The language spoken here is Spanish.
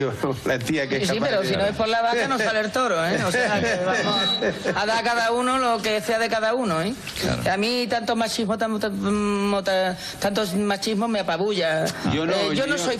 La tía que Sí, pero si no es por la vaca no sale el toro, ¿eh? O sea, que vamos a dar a cada uno lo que sea de cada uno, ¿eh? Claro. A mí tanto machismo me apabulla. Yo no soy